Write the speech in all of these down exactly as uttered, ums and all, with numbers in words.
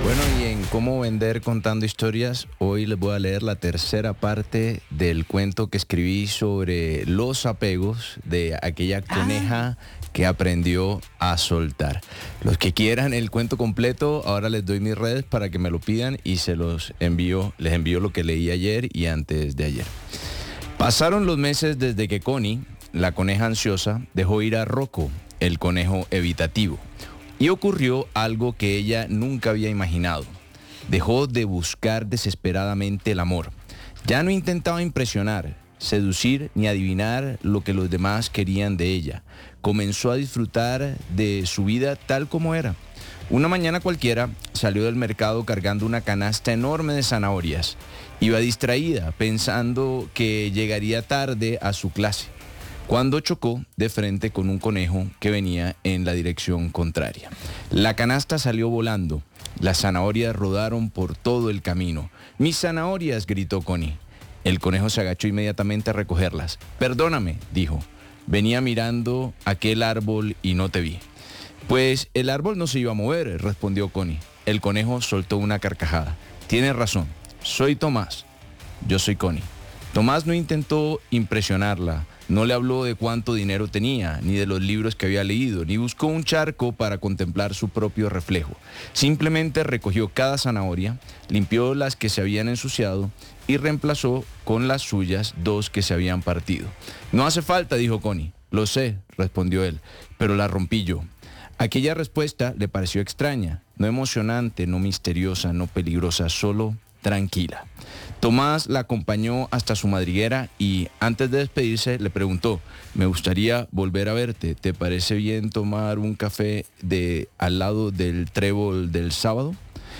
Bueno, y en Cómo Vender Contando Historias, hoy les voy a leer la tercera parte del cuento que escribí sobre los apegos de aquella coneja que aprendió a soltar. Los que quieran el cuento completo, ahora les doy mis redes para que me lo pidan y se los envío, les envío lo que leí ayer y antes de ayer. Pasaron los meses desde que Connie, la coneja ansiosa, dejó ir a Rocco, el conejo evitativo. Y ocurrió algo que ella nunca había imaginado. Dejó de buscar desesperadamente el amor. Ya no intentaba impresionar, seducir ni adivinar lo que los demás querían de ella. Comenzó a disfrutar de su vida tal como era. Una mañana cualquiera salió del mercado cargando una canasta enorme de zanahorias. Iba distraída, pensando que llegaría tarde a su clase, cuando chocó de frente con un conejo que venía en la dirección contraria. La canasta salió volando. Las zanahorias rodaron por todo el camino. ¡Mis zanahorias!, gritó Connie. El conejo se agachó inmediatamente a recogerlas. Perdóname, dijo. Venía mirando aquel árbol y no te vi. Pues el árbol no se iba a mover, respondió Connie. El conejo soltó una carcajada. Tienes razón, soy Tomás. Yo soy Connie. Tomás no intentó impresionarla. No le habló de cuánto dinero tenía, ni de los libros que había leído, ni buscó un charco para contemplar su propio reflejo. Simplemente recogió cada zanahoria, limpió las que se habían ensuciado y reemplazó con las suyas dos que se habían partido. No hace falta, dijo Connie. Lo sé, respondió él, pero la rompí yo. Aquella respuesta le pareció extraña, no emocionante, no misteriosa, no peligrosa, solo tranquila. Tomás la acompañó hasta su madriguera y antes de despedirse le preguntó: me gustaría volver a verte, ¿te parece bien tomar un café de al lado del trébol del sábado?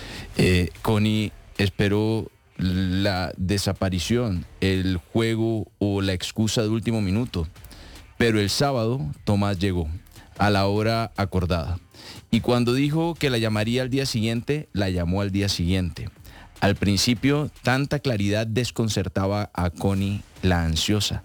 Eh, Connie esperó la desaparición, el juego o la excusa de último minuto, pero el sábado Tomás llegó a la hora acordada y cuando dijo que la llamaría al día siguiente, la llamó al día siguiente. Al principio, tanta claridad desconcertaba a Connie, la ansiosa.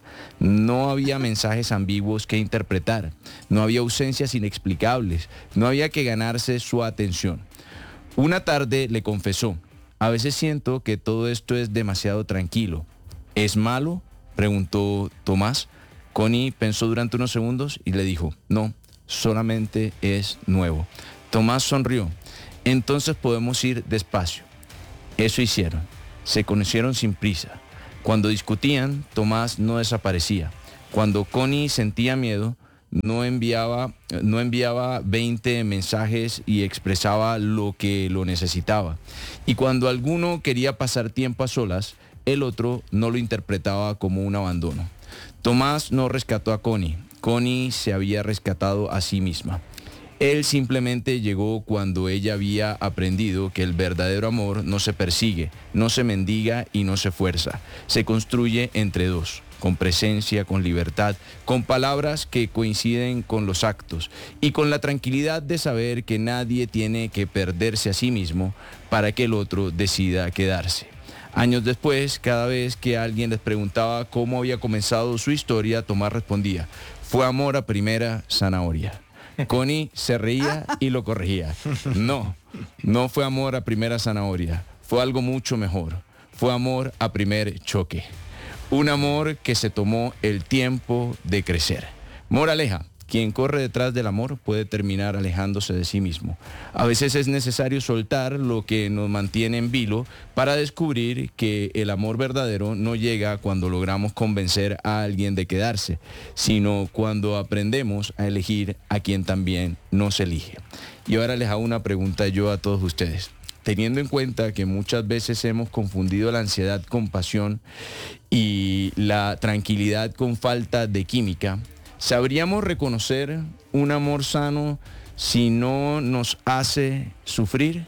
No había mensajes ambiguos que interpretar, no había ausencias inexplicables, no había que ganarse su atención. Una tarde le confesó: a veces siento que todo esto es demasiado tranquilo. ¿Es malo?, preguntó Tomás. Connie pensó durante unos segundos y le dijo: no, solamente es nuevo. Tomás sonrió. Entonces podemos ir despacio. Eso hicieron. Se conocieron sin prisa. Cuando discutían, Tomás no desaparecía. Cuando Connie sentía miedo, no enviaba, no enviaba veinte mensajes y expresaba lo que lo necesitaba. Y cuando alguno quería pasar tiempo a solas, el otro no lo interpretaba como un abandono. Tomás no rescató a Connie. Connie se había rescatado a sí misma. Él simplemente llegó cuando ella había aprendido que el verdadero amor no se persigue, no se mendiga y no se fuerza. Se construye entre dos, con presencia, con libertad, con palabras que coinciden con los actos y con la tranquilidad de saber que nadie tiene que perderse a sí mismo para que el otro decida quedarse. Años después, cada vez que alguien les preguntaba cómo había comenzado su historia, Tomás respondía: fue amor a primera zanahoria. Connie se reía y lo corregía. No, no fue amor a primera zanahoria. Fue algo mucho mejor. Fue amor a primer choque. Un amor que se tomó el tiempo de crecer. Moraleja: quien corre detrás del amor puede terminar alejándose de sí mismo. A veces es necesario soltar lo que nos mantiene en vilo para descubrir que el amor verdadero no llega cuando logramos convencer a alguien de quedarse, sino cuando aprendemos a elegir a quien también nos elige. Y ahora les hago una pregunta yo a todos ustedes. Teniendo en cuenta que muchas veces hemos confundido la ansiedad con pasión y la tranquilidad con falta de química, ¿sabríamos reconocer un amor sano si no nos hace sufrir?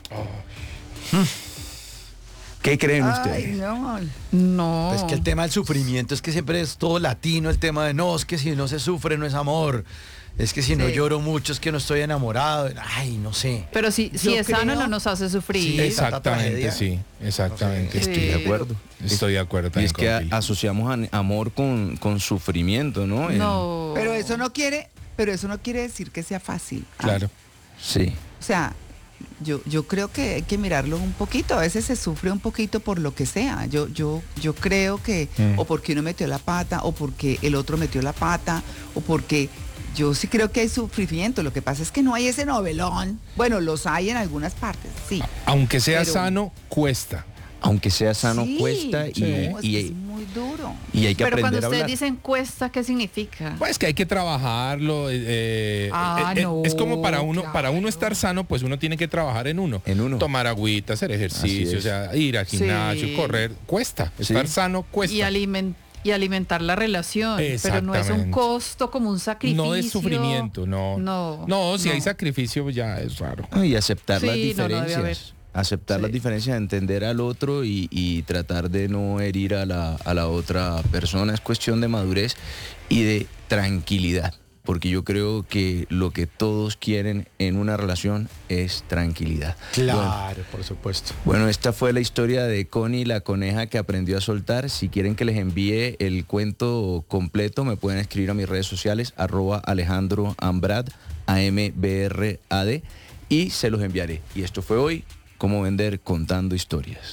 Oh. ¿Qué creen Ay, ustedes? No, no. Es que el tema del sufrimiento es que siempre es todo latino, el tema de no, es que si no se sufre no es amor. Es que si no Sí. lloro mucho es que no estoy enamorado. Ay, no sé. Pero si, si Yo es sano, creo- no nos hace sufrir. Sí, Exactamente, tragedia. sí, exactamente. No sé. Estoy de Sí. acuerdo. Estoy de acuerdo Y también es que con a- Pili. asociamos an- amor con, con sufrimiento, ¿no? El- No. Pero eso no quiere, pero eso no quiere decir que sea fácil. Ah, Claro. Sí. O sea, Yo, yo creo que hay que mirarlo un poquito. A veces se sufre un poquito por lo que sea. Yo, yo, yo creo que mm. o porque uno metió la pata, o porque el otro metió la pata, o porque yo sí creo que hay sufrimiento. Lo que pasa es que no hay ese novelón. Bueno, los hay en algunas partes, sí. Aunque sea Pero, sano, cuesta. Aunque sea sano, sí, cuesta y, sí. y, No, es, que es muy duro. Y hay que Pero aprender cuando a ustedes hablar. dicen cuesta, ¿qué significa? Pues que hay que trabajarlo. Eh, Ah, eh, no, es como para uno, claro. para uno estar sano, pues uno tiene que trabajar en uno. En uno. Tomar agüita, hacer ejercicio, o sea, ir al gimnasio, Sí. correr, cuesta. Sí. Estar sano cuesta. Y alimentar. Y alimentar la relación, pero no es un Exactamente. costo como un sacrificio. No es sufrimiento, no. No, No, si no. hay sacrificio pues ya es raro. No, y aceptar Sí, las no, no debe diferencias. Aceptar Sí. las diferencias, entender al otro y, y tratar de no herir a la, a la otra persona. Es cuestión de madurez y de tranquilidad. Porque yo creo que lo que todos quieren en una relación es tranquilidad. Claro, Bueno, por supuesto. Bueno, esta fue la historia de Connie, la coneja que aprendió a soltar. Si quieren que les envíe el cuento completo, me pueden escribir a mis redes sociales, arroba Alejandro Ambrad, A M B R A D, y se los enviaré. Y esto fue hoy, Cómo Vender Contando Historias.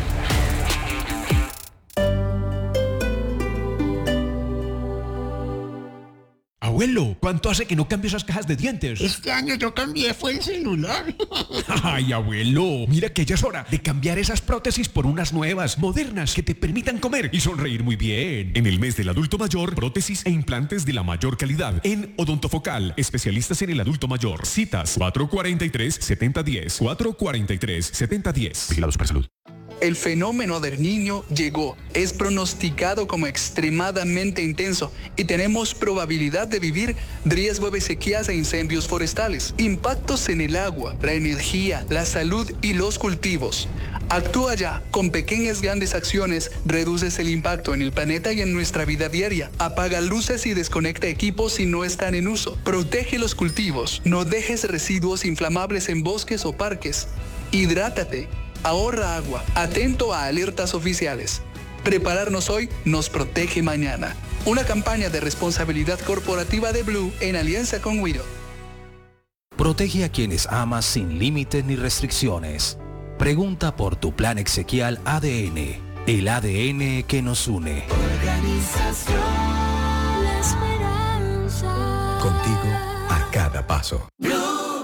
Abuelo, ¿cuánto hace que no cambio esas cajas de dientes? Este año yo cambié, fue el celular. Ay, abuelo, mira que ya es hora de cambiar esas prótesis por unas nuevas, modernas, que te permitan comer y sonreír muy bien. En el mes del adulto mayor, prótesis e implantes de la mayor calidad. En Odontofocal, especialistas en el adulto mayor. Citas cuatro cuatro tres, siete cero uno cero, cuatro cuatro tres, siete cero uno cero. Vigilados para salud. El fenómeno del Niño llegó, es pronosticado como extremadamente intenso y tenemos probabilidad de vivir riesgo de sequías e incendios forestales, impactos en el agua, la energía, la salud y los cultivos. Actúa ya, con pequeñas grandes acciones reduces el impacto en el planeta y en nuestra vida diaria. Apaga luces y desconecta equipos si no están en uso. Protege los cultivos, no dejes residuos inflamables en bosques o parques. Hidrátate. Ahorra agua. Atento a alertas oficiales. Prepararnos hoy nos protege mañana. Una campaña de responsabilidad corporativa de Blue en alianza con Wido. Protege a quienes amas sin límites ni restricciones. Pregunta por tu plan exequial A D N. El A D N que nos une. Organización La Esperanza. Contigo a cada paso.